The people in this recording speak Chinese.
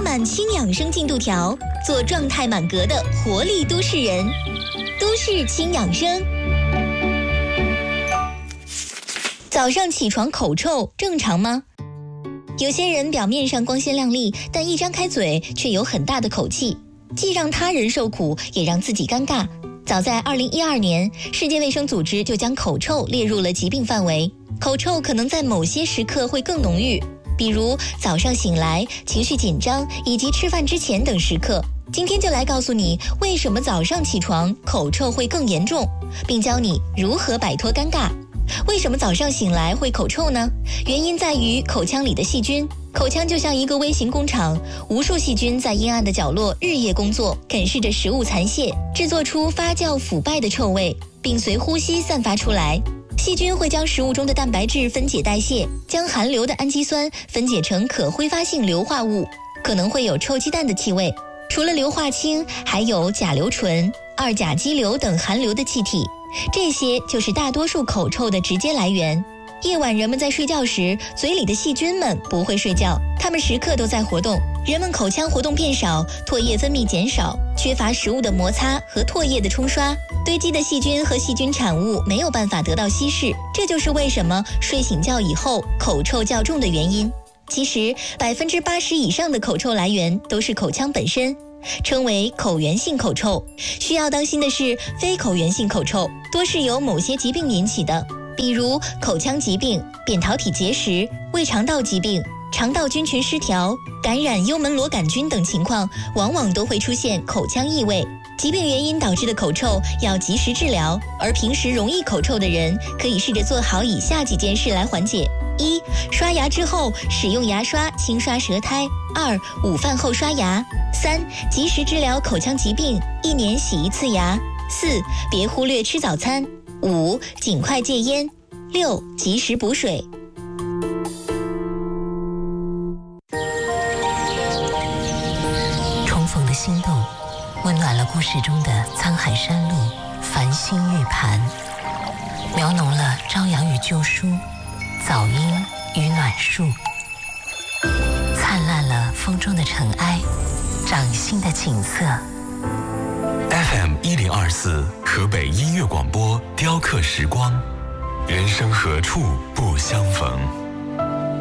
满轻养生进度条，做状态满格的活力都市人。都市轻养生。早上起床口臭正常吗？有些人表面上光鲜亮丽，但一张开嘴却有很大的口气，既让他人受苦，也让自己尴尬。早在2012年，世界卫生组织就将口臭列入了疾病范围。口臭可能在某些时刻会更浓郁，比如早上醒来、情绪紧张以及吃饭之前等时刻。今天就来告诉你为什么早上起床口臭会更严重，并教你如何摆脱尴尬。为什么早上醒来会口臭呢？原因在于口腔里的细菌。口腔就像一个微型工厂，无数细菌在阴暗的角落日夜工作，啃噬着食物残屑，制作出发酵腐败的臭味，并随呼吸散发出来。细菌会将食物中的蛋白质分解代谢，将含硫的氨基酸分解成可挥发性硫化物，可能会有臭鸡蛋的气味。除了硫化氢，还有甲硫醇、2甲基硫等含硫的气体，这些就是大多数口臭的直接来源。夜晚人们在睡觉时，嘴里的细菌们不会睡觉，它们时刻都在活动。人们口腔活动变少，唾液分泌减少，缺乏食物的摩擦和唾液的冲刷，堆积的细菌和细菌产物没有办法得到稀释，这就是为什么睡醒觉以后口臭较重的原因。其实80%以上的口臭来源都是口腔本身，称为口源性口臭。需要当心的是，非口源性口臭多是由某些疾病引起的，比如口腔疾病、扁桃体结石、胃肠道疾病、肠道菌群失调、感染幽门螺杆菌等情况，往往都会出现口腔异味。疾病原因导致的口臭要及时治疗，而平时容易口臭的人可以试着做好以下几件事来缓解：1. 刷牙之后使用牙刷轻刷舌苔； 2. 午饭后刷牙； 3. 及时治疗口腔疾病，1年洗1次牙； 4. 别忽略吃早餐； 5. 尽快戒烟； 6. 及时补水。 重逢的心动，温暖了故事中的沧海山路、繁星玉盘，描浓了朝阳与旧书、早莺与暖树，灿烂了风中的尘埃，掌心的景色。 FM 1024河北音乐广播，雕刻时光，人生何处不相逢。